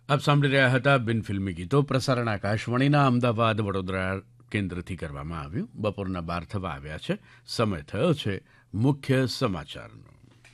આપ સાંભળી રહ્યા હતા બિન ફિલ્મી ગીતો. પ્રસારણ આકાશવાણીના અમદાવાદ વડોદરા કેન્દ્રથી કરવામાં આવ્યું. બપોરના 12 થવા આવ્યા છે. સમય થયો છે મુખ્ય સમાચારનો.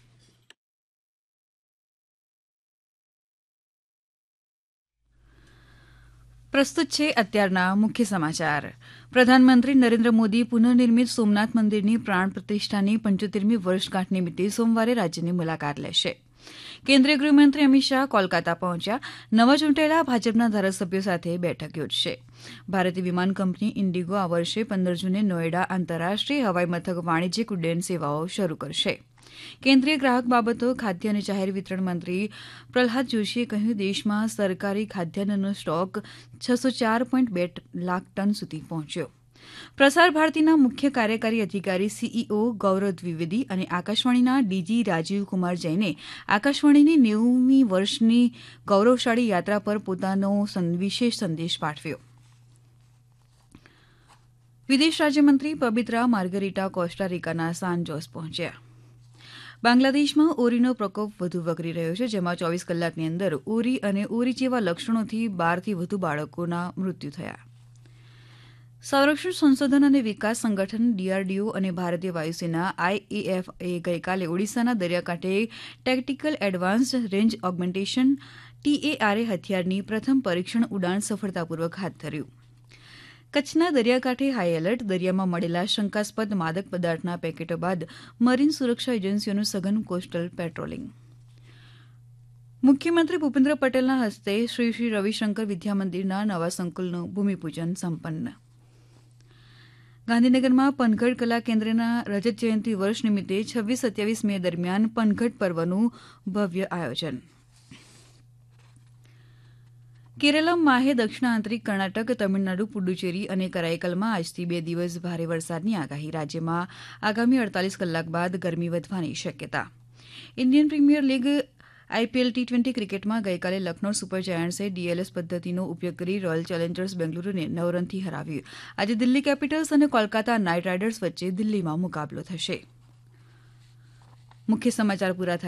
પ્રસ્તુત છે અત્યારના મુખ્ય સમાચાર. પ્રધાનમંત્રી નરેન્દ્ર મોદી પુનઃનિર્મિત સોમનાથ મંદિરની પ્રાણ પ્રતિષ્ઠાની 75મી વર્ષગાંઠ નિમિત્તે સોમવારે રાજ્યની મુલાકાત લેશે. કેન્દ્રીય ગૃહમંત્રી અમિત શાહ કોલકાતા પહોંચ્યા નવા ચૂંટાયેલા ભાજપના ધારાસભ્યો સાથે બેઠક યોજશે. ભારતીય વિમાન કંપની ઇન્ડિગો આ વર્ષે 15 જૂને નોએડા આંતરરાષ્ટ્રીય હવાઈ મથક વાણિજ્યિક ઉડ્ડયન સેવાઓ શરૂ કરશે. કેન્દ્રીય ગ્રાહક બાબતો ખાદ્ય અને જાહેર વિતરણ મંત્રી પ્રહલાદ જોશીએ કહ્યું દેશમાં સરકારી ખાદ્યાન્નનો સ્ટોક 604.2 લાખ ટન સુધી પહોંચ્યો. પ્રસાર ભારતીના મુખ્ય કાર્યકારી અધિકારી સીઈઓ ગૌરવ દ્વિવેદી અને આકાશવાણીના ડીજી રાજીવ કુમાર જૈને આકાશવાણીની 90મી વર્ષની ગૌરવશાળી યાત્રા પર પોતાનો વિશેષ સંદેશ પાઠવ્યો. વિદેશ રાજ્યમંત્રી પબિત્રા માર્ગરીટા કોસ્ટારિકાના સાન જોસ પહોંચ્યા. બાંગ્લાદેશમાં ઓરીનો પ્રકોપ વધુ વકરી રહ્યો છે, જેમાં 24 કલાકની અંદર ઓરી અને ઓરી જેવા લક્ષણોથી 12થી વધુ બાળકોના મૃત્યુ થયા. સંરક્ષણ સંશોધન અને વિકાસ સંગઠન ડીઆરડીઓ અને ભારતીય વાયુસેના આઈએએફએ ગઈકાલે ઓડિશાના દરિયાકાંઠે ટેક્ટિકલ એડવાન્સ્ડ રેન્જ ઓગમેન્ટેશન ટીએઆરએ હથિયારની પ્રથમ પરીક્ષણ ઉડાણ સફળતાપૂર્વક હાથ ધર્યું. કચ્છના દરિયાકાંઠે હાઈ એલર્ટ. દરિયામાં મળેલા શંકાસ્પદ માદક પદાર્થના પેકેટો બાદ મરીન સુરક્ષા એજન્સીઓનું સઘન કોસ્ટલ પેટ્રોલિંગ. મુખ્યમંત્રી ભૂપેન્દ્ર પટેલના હસ્તે શ્રી શ્રી રવિશંકર વિદ્યામંદિરના નવા સંકુલનું ભૂમિપૂજન સંપન્ન. ગાંધીનગરમાં પનઘટ કલા કેન્દ્રના રજત જયંતિ વર્ષ નિમિત્તે 26-27 મે દરમિયાન પનઘટ પર્વનું ભવ્ય આયોજન. કેરળમ માહે દક્ષિણ આંતરિક કર્ણાટક, તમિળનાડુ, પુડુચેરી અને કરાઈકલમાં આજથી 2 દિવસ ભારે વરસાદની આગાહી. રાજ્યમાં આગામી 48 કલાક બાદ ગરમી વધવાની શક્યતા. Indian premier league IPL T20 ક્રિકેટમાં ગઈકાલે લખનૌ સુપર જાયન્ટ્સે ડીએલએસ પદ્ધતિનો ઉપયોગ કરી રોયલ ચેલેન્જર્સ બેંગલુરુને 9 રનથી હરાવ્યું. આજે દિલ્હી કેપિટલ્સ અને કોલકાતા નાઇટ રાઇડર્સ વચ્ચે દિલ્હીમાં મુકાબલો થશે. મુખ્ય સમાચાર પૂરા થયા.